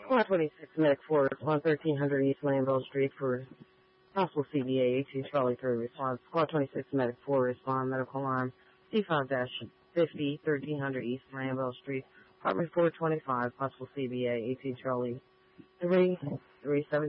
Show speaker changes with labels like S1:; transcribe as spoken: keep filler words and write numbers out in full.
S1: Squad twenty-six, Medic four, respond thirteen hundred East Lambeau Street for possible C B A, eighteen Charlie three, response. Squad twenty-six, Medic four, respond, medical alarm, C five fifty, thirteen hundred East Lambeau Street, apartment four twenty-five, possible C B A, eighteen Charlie three, three seven.